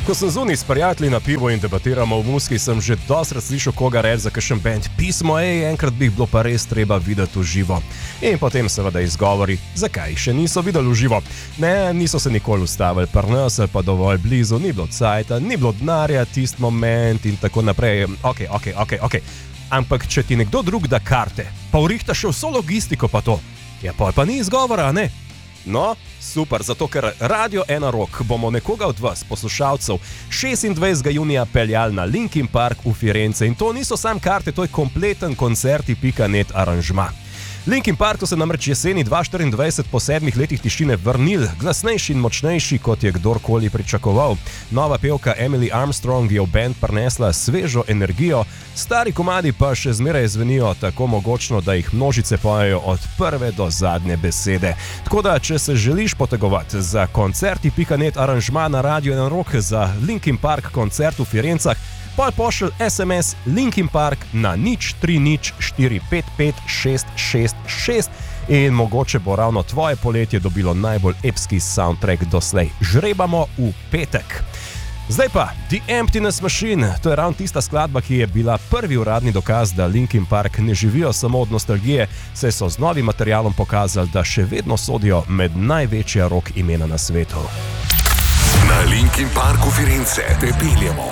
Ko sem zunaj s prijatelji na pivo in debatiramo o muski, sem že dostkrat slišal koga reči za kakšen band. Pismo, enkrat bi jih bilo pa res treba videti v živo. In potem seveda izgovori, zakaj še niso videli v živo. Ne, niso se nikoli ustavili, pri nas pa dovolj blizu, ni bilo cajta, ni bilo denarja, tisti moment in tako naprej. Ok. Ampak če ti nekdo drug da karte, pa urihta še vso logistiko pa to, ja pa ni izgovora, ne? No, super, zato ker Radio 1 Rock bomo nekoga od vas, poslušalcev, 26. junija peljali na Linkin Park v Firence in to niso sam karte, to je kompleten koncerti.net aranžma. Linkin Park so se namreč jeseni 2024 po 7 letih tišine vrnili, glasnejši in močnejši, kot je kdorkoli pričakoval. Nova pevka Emily Armstrong je v band prinesla svežo energijo, stari komadi pa še zmeraj zvenijo tako mogočno, da jih množice pojejo od prve do zadnje besede. Tako da, če se želiš potegovati za koncerti.net aranžma na Radio 1 Rock za Linkin Park koncert v Firencah, pošlji SMS Linkin Park na 0304555666 in mogoče bo ravno tvoje poletje dobilo najbolj epski soundtrack doslej. Žrebamo v petek. Zdaj pa The Emptiness Machine, to je ravno tista skladba, ki je bila prvi uradni dokaz, da Linkin Park ne živijo samo od nostalgije, saj so z novim materialom pokazali, da še vedno sodijo med največja rock imena na svetu. Na Linkin Parku Firence te peljemo